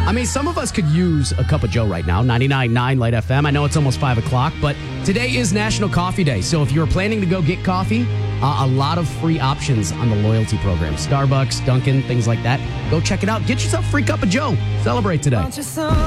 I mean, some of us could use a cup of Joe right now. 99.9 Light FM. I know it's almost 5 o'clock, but today is National Coffee Day. So if you're planning to go get coffee, a lot of free options on the loyalty program. Starbucks, Dunkin', things like that. Go check it out. Get yourself a free cup of Joe. Celebrate today.